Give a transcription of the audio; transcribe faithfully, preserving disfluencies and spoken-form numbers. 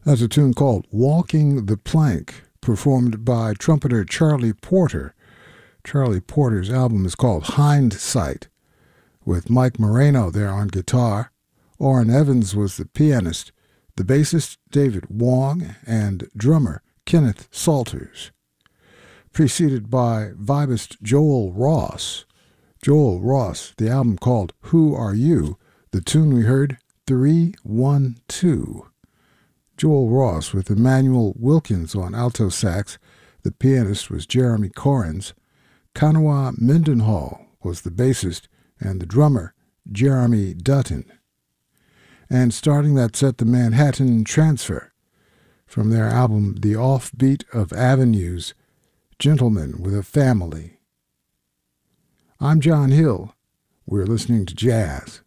That's a tune called Walking the Plank, performed by trumpeter Charlie Porter. Charlie Porter's album is called Hindsight, with Mike Moreno there on guitar. Orrin Evans was the pianist, the bassist David Wong, and drummer Kenneth Salters. Preceded by vibist Joel Ross. Joel Ross, the album called Who Are You? The tune we heard, three one two. Joel Ross with Emmanuel Wilkins on alto sax. The pianist was Jeremy Corrins. Kanawha Mendenhall was the bassist, and the drummer, Jeremy Dutton. And starting that set, the Manhattan Transfer, from their album The Offbeat of Avenues, Gentlemen with a Family. I'm John Hill. We're listening to jazz.